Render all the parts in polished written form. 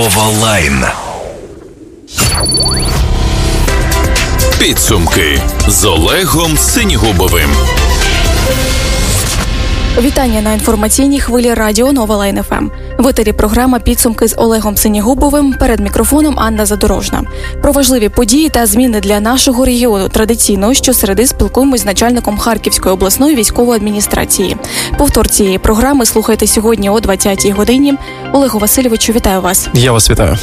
Новолайн. Підсумки з Олегом Синігубовим. Вітання на інформаційній хвилі радіо Новолайн ФМ. В етері програма «Підсумки» з Олегом Синігубовим. Перед мікрофоном Анна Задорожна. Про важливі події та зміни для нашого регіону традиційно щосереди спілкуємось з начальником Харківської обласної військової адміністрації. Повтор цієї програми слухайте сьогодні о 20-й годині. Олегу Васильовичу, вітаю вас. Я вас вітаю.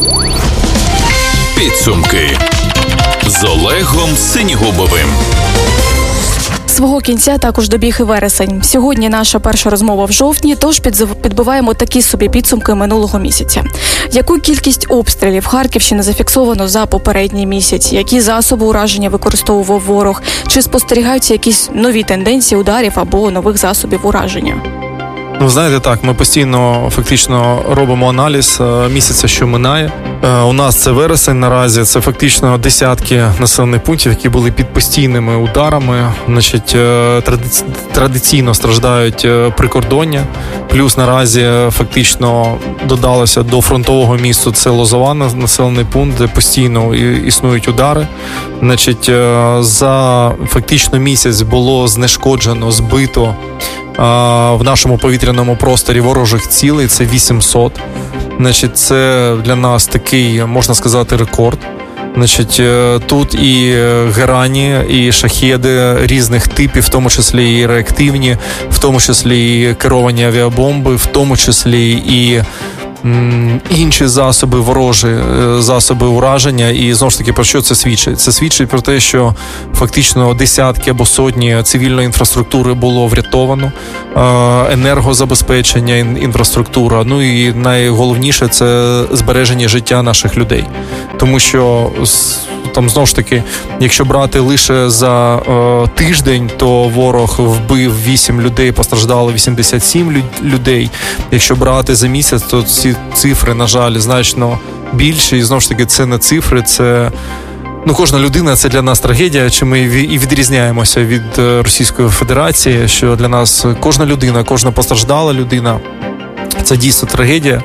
Підсумки з Олегом Синігубовим. Свого кінця також добіг і вересень. Сьогодні наша перша розмова в жовтні, тож підбиваємо такі собі підсумки минулого місяця. Яку кількість обстрілів Харківщини зафіксовано за попередній місяць? Які засоби ураження використовував ворог? Чи спостерігаються якісь нові тенденції ударів або нових засобів ураження? Ну, знаєте, так, ми постійно фактично робимо аналіз місяця, що минає. У нас це вересень наразі, це фактично десятки населених пунктів, які були під постійними ударами. Значить, традиційно страждають прикордоння. Плюс наразі фактично додалося до фронтового місту це Лозова, населений пункт, де постійно існують удари. Значить, за фактично місяць було знешкоджено, збито в нашому повітряному просторі ворожих цілей, це 800. Значить, це для нас такий, можна сказати, рекорд. Значить, тут і герані, і шахеди різних типів, в тому числі і реактивні, в тому числі і керовані авіабомби, в тому числі і інші засоби ворожі, засоби ураження. І знову ж таки, про що це свідчить? Це свідчить про те, що фактично десятки або сотні цивільної інфраструктури було врятовано, енергозабезпечення, інфраструктура. Ну і найголовніше – це збереження життя наших людей. Тому що там, знову ж таки, якщо брати лише за тиждень, то ворог вбив 8 людей, постраждало 87 людей. Якщо брати за місяць, то ці цифри, на жаль, значно більші. І знову ж таки, це не цифри, це... Ну, кожна людина – це для нас трагедія, чи ми і відрізняємося від Російської Федерації, що для нас кожна людина, кожна постраждала людина – це дійсно трагедія,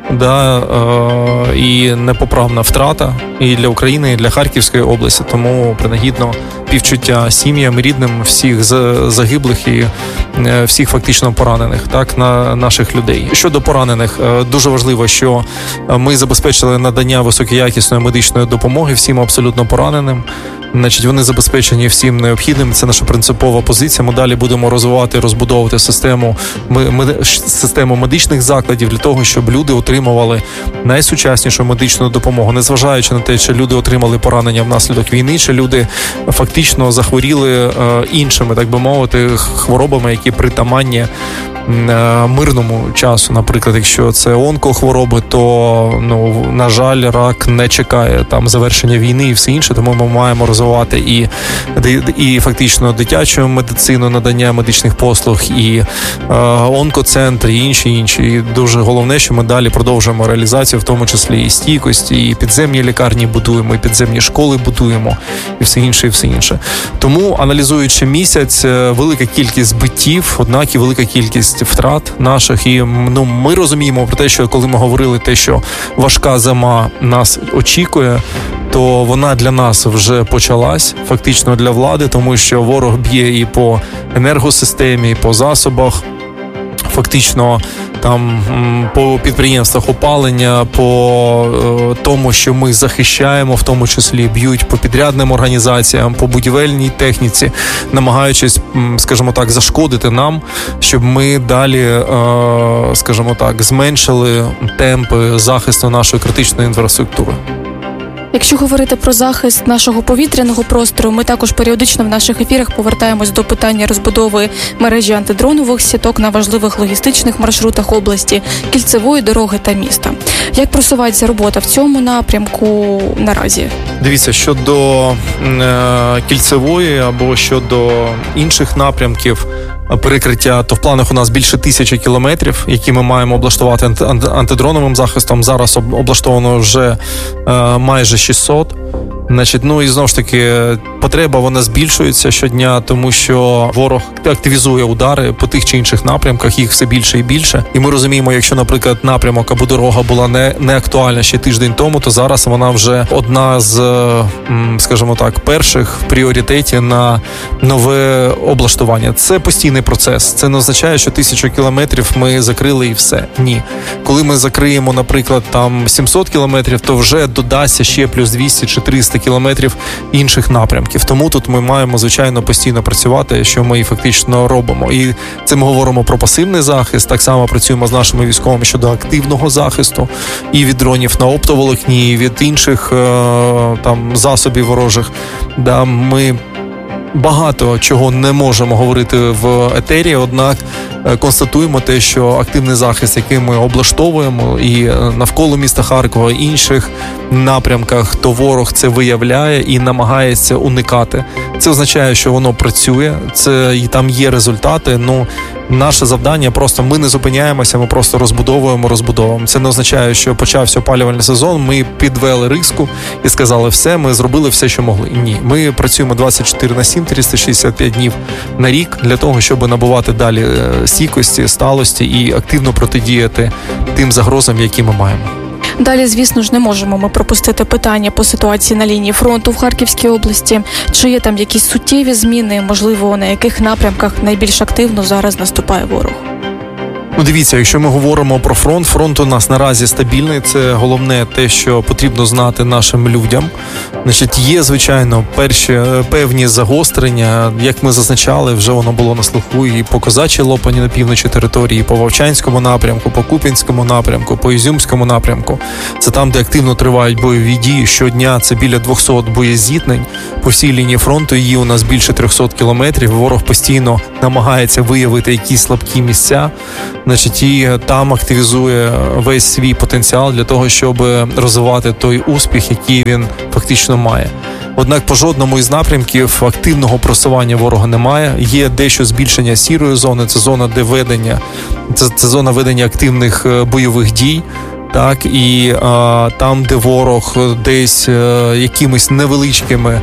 і непоправна втрата і для України, і для Харківської області. Тому принагідно співчуття сім'ям, рідним всіх загиблих і всіх фактично поранених, так, на наших людей. Щодо поранених, дуже важливо, що ми забезпечили надання високоякісної медичної допомоги всім абсолютно пораненим. Значить, вони забезпечені всім необхідним. Це наша принципова позиція. Ми далі будемо розвивати, розбудовувати систему медичних закладів для того, щоб люди отримували найсучаснішу медичну допомогу, незважаючи на те, чи люди отримали поранення внаслідок війни, чи люди фактично захворіли іншими, так би мовити, хворобами, які притаманні мирному часу. Наприклад, якщо це онкохвороби, то, на жаль, рак не чекає там завершення війни і все інше, тому ми маємо розвивати і фактично дитячу медицину, надання медичних послуг, і онкоцентр, і інші. І дуже головне, що ми далі продовжуємо реалізацію, в тому числі і стійкості, і підземні лікарні будуємо, і підземні школи будуємо, і все інше. Тому, аналізуючи місяць, велика кількість збиттів, однак і велика кількість втрат наших, і ми розуміємо про те, що коли ми говорили те, що важка зима нас очікує, то вона для нас вже почалась, фактично для влади, тому що ворог б'є і по енергосистемі, і по засобах, фактично там по підприємствах опалення, по тому, що ми захищаємо, в тому числі б'ють по підрядним організаціям, по будівельній техніці, намагаючись, скажімо так, зашкодити нам, щоб ми далі, скажімо так, зменшили темпи захисту нашої критичної інфраструктури. Якщо говорити про захист нашого повітряного простору, ми також періодично в наших ефірах повертаємось до питання розбудови мережі антидронових сіток на важливих логістичних маршрутах області, кільцевої дороги та міста. Як просувається робота в цьому напрямку наразі? Дивіться, щодо кільцевої або щодо інших напрямків перекриття, то в планах у нас більше 1000 кілометрів, які ми маємо облаштувати антидроновим захистом. Зараз облаштовано вже майже 600. Значить, і знову ж таки, потреба вона збільшується щодня, тому що ворог активізує удари по тих чи інших напрямках, їх все більше і більше. І ми розуміємо, якщо, наприклад, напрямок або дорога була не актуальна ще тиждень тому, то зараз вона вже одна з, скажімо так, перших пріоритетів на нове облаштування. Це постійний процес. Це не означає, що 1000 кілометрів ми закрили і все. Ні. Коли ми закриємо, наприклад, там 700 кілометрів, то вже додасться ще плюс 200 чи 300 кілометрів інших напрямків. Тому тут ми маємо, звичайно, постійно працювати, що ми і фактично робимо. І це ми говоримо про пасивний захист, так само працюємо з нашими військовими щодо активного захисту і від дронів на оптоволокні, і від інших там засобів ворожих. Да, ми багато чого не можемо говорити в етері, однак констатуємо те, що активний захист, який ми облаштовуємо і навколо міста Харкова, і інших напрямках, то ворог це виявляє і намагається уникати. Це означає, що воно працює, це і там є результати. Наше завдання просто ми не зупиняємося, ми просто розбудовуємо. Це не означає, що почався опалювальний сезон, ми підвели риску і сказали все, ми зробили все, що могли. Ні, ми працюємо 24/7, 365 днів на рік для того, щоб набувати далі стійкості, сталості і активно протидіяти тим загрозам, які ми маємо. Далі, звісно ж, не можемо ми пропустити питання по ситуації на лінії фронту в Харківській області. Чи є там якісь суттєві зміни, можливо, на яких напрямках найбільш активно зараз наступає ворог? Дивіться, якщо ми говоримо про фронт у нас наразі стабільний. Це головне те, що потрібно знати нашим людям. Значить, є, звичайно, певні загострення. Як ми зазначали, вже воно було на слуху і по Козачій Лопані на півночі території, і по Вовчанському напрямку, по Куп'янському напрямку, по Ізюмському напрямку. Це там, де активно тривають бойові дії. Щодня це біля 200 боєзіткнень. По всій лінії фронту її у нас більше 300 кілометрів. Ворог постійно намагається виявити якісь слабкі місця. Значить, і там активізує весь свій потенціал для того, щоб розвивати той успіх, який він фактично має. Однак по жодному із напрямків активного просування ворога немає. Є дещо збільшення сірої зони, це зона це зона ведення активних бойових дій. Так, і там, де ворог десь якимись невеличкими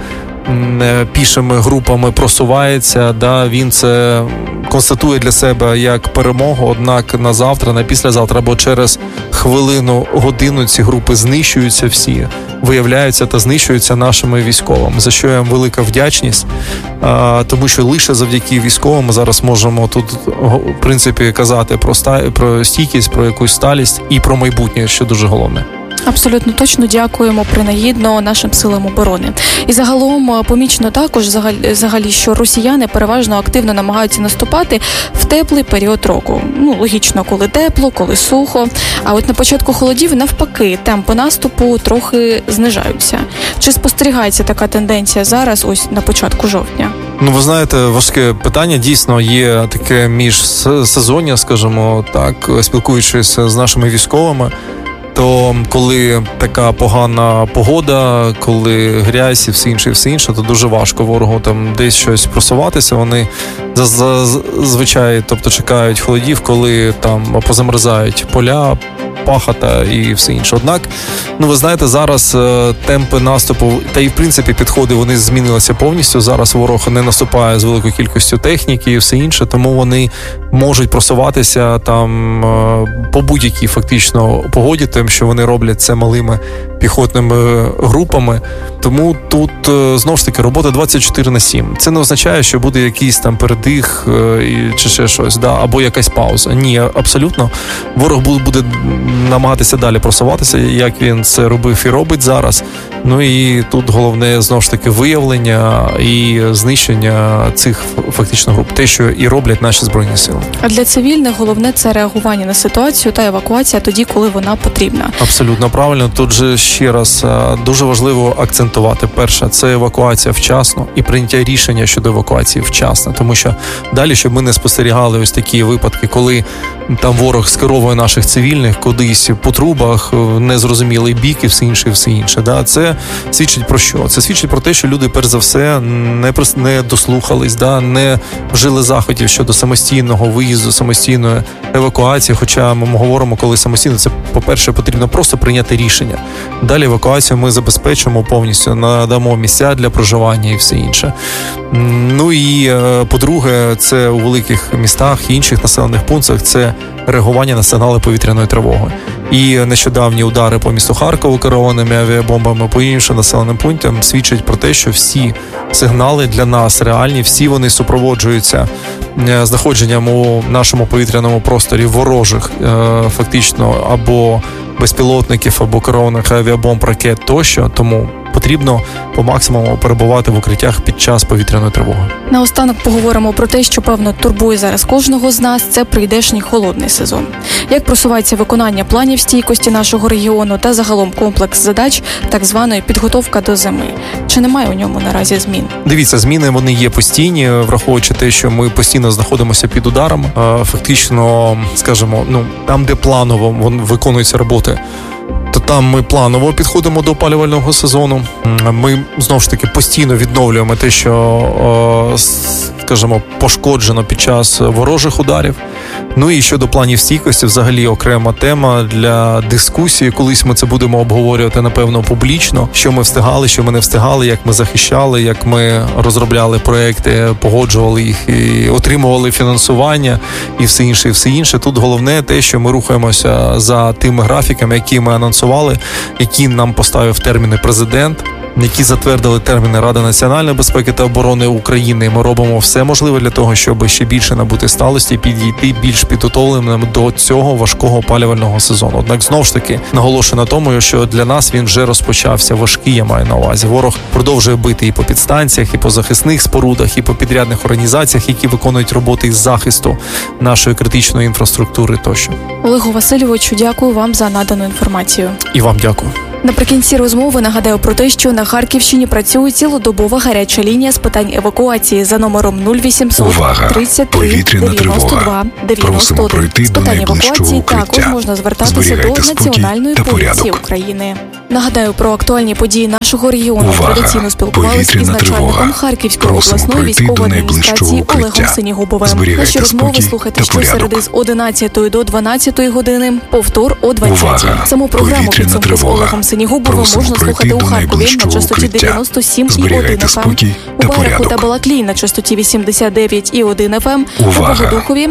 пішими групами просувається, він це констатує для себе як перемогу, однак на завтра, на післязавтра або через хвилину-годину ці групи знищуються всі, виявляються та знищуються нашими військовими, за що я їм велика вдячність, тому що лише завдяки військовим ми зараз можемо тут, в принципі, казати про стійкість, про якусь сталість і про майбутнє, що дуже головне. Абсолютно точно, дякуємо принагідно нашим силам оборони. І загалом помічно також, взагалі, що росіяни переважно активно намагаються наступати в теплий період року. Логічно, коли тепло, коли сухо. А от на початку холодів, навпаки, темпи наступу трохи знижаються. Чи спостерігається така тенденція зараз, ось на початку жовтня? Ви знаєте, важке питання. Дійсно, є таке міжсезоння, скажімо так, спілкуючись з нашими військовими. То коли така погана погода, коли грязь і все інше, то дуже важко ворогу там десь щось просуватися. Вони зазвичай, чекають холодів, коли там позамерзають поля, пахота і все інше. Однак, ви знаєте, зараз темпи наступу та і в принципі підходи вони змінилися повністю. Зараз ворог не наступає з великою кількістю техніки і все інше, тому вони можуть просуватися там по будь-якій фактично погоді, тим, що вони роблять це малими піхотними групами. Тому тут знову ж таки робота 24/7. Це не означає, що буде якийсь там передих чи ще щось, або якась пауза. Ні, абсолютно. Ворог буде намагатися далі просуватися, як він це робив і робить зараз. І тут головне, знову ж таки, виявлення і знищення цих фактично груп. Те, що і роблять наші Збройні Сили. А для цивільних головне – це реагування на ситуацію та евакуація тоді, коли вона потрібна. Абсолютно правильно. Тут же ще раз дуже важливо акцентувати. Перше, це евакуація вчасно і прийняття рішення щодо евакуації вчасно. Тому що далі, щоб ми не спостерігали ось такі випадки, коли там ворог скеровує наших цивільних кудись по трубах, незрозумілий бік і все інше. Да? Це свідчить про що? Це свідчить про те, що люди, перш за все, не дослухались, да? Не вжили заходів щодо самостійного виїзду, самостійної евакуації. Хоча ми говоримо, коли самостійно, це, по-перше, потрібно просто прийняти рішення. Далі евакуацію ми забезпечимо повністю, надамо місця для проживання і все інше. Ну і, по-друге, це у великих містах і інших населених пунктах це реагування на сигнали повітряної тривоги. І нещодавні удари по місту Харкову керованими авіабомбами по іншим населеним пунктам свідчать про те, що всі сигнали для нас реальні, всі вони супроводжуються знаходженням у нашому повітряному просторі ворожих фактично або безпілотників, або керованих авіабомб, ракет тощо, тому потрібно по максимуму перебувати в укриттях під час повітряної тривоги. Наостанок поговоримо про те, що, певно, турбує зараз кожного з нас – це прийдешній холодний сезон. Як просувається виконання планів стійкості нашого регіону та загалом комплекс задач так званої підготовка до зими? Чи немає у ньому наразі змін? Дивіться, зміни вони є постійні, враховуючи те, що ми постійно знаходимося під ударом. Фактично, скажімо, там, де планово виконуються роботи, то там ми планово підходимо до опалювального сезону. Ми, знову ж таки, постійно відновлюємо те, що, скажімо, пошкоджено під час ворожих ударів. Ну і щодо планів стійкості, взагалі окрема тема для дискусії. Колись ми це будемо обговорювати, напевно, публічно. Що ми встигали, що ми не встигали, як ми захищали, як ми розробляли проекти, погоджували їх і отримували фінансування і все інше. Тут головне те, що ми рухаємося за тими графіками, які ми анонсували, які нам поставив терміни президент, які затвердили терміни Ради національної безпеки та оборони України. Ми робимо все можливе для того, щоб ще більше набути сталості, підійти більш підготовленим до цього важкого опалювального сезону. Однак, знову ж таки, наголошую на тому, що для нас він вже розпочався. Важкий, я маю на увазі. Ворог продовжує бити і по підстанціях, і по захисних спорудах, і по підрядних організаціях, які виконують роботи із захисту нашої критичної інфраструктури тощо. Олегу Васильовичу, дякую вам за надану інформацію. І вам дякую. Наприкінці розмови нагадаю про те, що на Харківщині працює цілодобова гаряча лінія з питань евакуації за номером 0800 33 92 91. З питань евакуації також можна звертатися до Національної поліції України. Нагадаю про актуальні події нашого регіону. Традиційно спілкувалися із начальником Харківської обласної військової адміністрації Олегом Синігубовим. Наші розмови слухайте щосереди з 11 до 12 години, повтор о 20. Саму програму «Підсумки з Олегом Синігубовим» можна слухати у Харкові на частоті 97,1 FM, у Байраху та Балаклії на частоті 89,1 FM, у Богодухові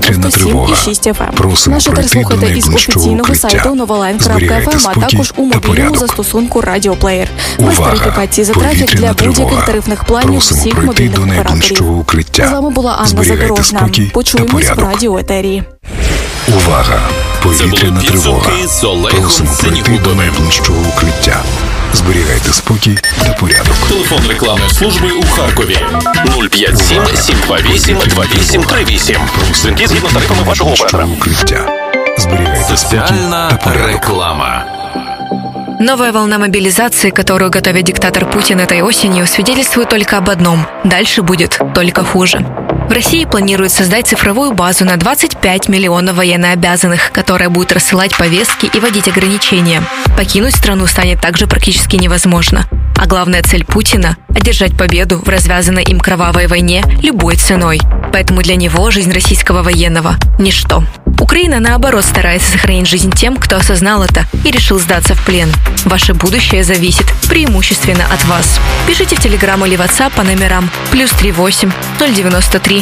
97,6 FM. Наш етер слухайте із офіційного сайту novaline.fm, а також у мобільному застосунку «Радіоплеєр». Без тарифікації за трафік для будь-яких тарифних планів всіх мобільних операторів. З вами була Анна Задорожна. Почуємось в радіоетері. Увага! Повітряна тривога. Просимо пройти до найближчого укриття. Зберігайте спокій та порядок. Телефон рекламної служби у Харкові 057 728 2838. Дзвінки згідно з тарифами вашого оператора. Укриття. Зберігайте спокій та порядок. Реклама. Новая волна мобилизации, которую готовит диктатор Путин этой осенью, свидетельствует только об одном – дальше будет только хуже. В России планируют создать цифровую базу на 25 миллионов военнообязанных, которая будет рассылать повестки и вводить ограничения. Покинуть страну станет также практически невозможно. А главная цель Путина – одержать победу в развязанной им кровавой войне любой ценой. Поэтому для него жизнь российского военного – ничто. Украина, наоборот, старается сохранить жизнь тем, кто осознал это и решил сдаться в плен. Ваше будущее зависит преимущественно от вас. Пишите в Telegram или WhatsApp по номерам +38 093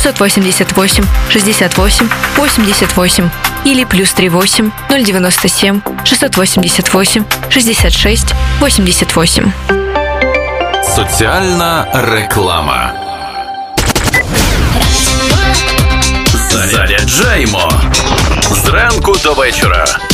688 68 88 или +38 097 688 66 88. Соціальна реклама. Заряджаємо зранку до вечора.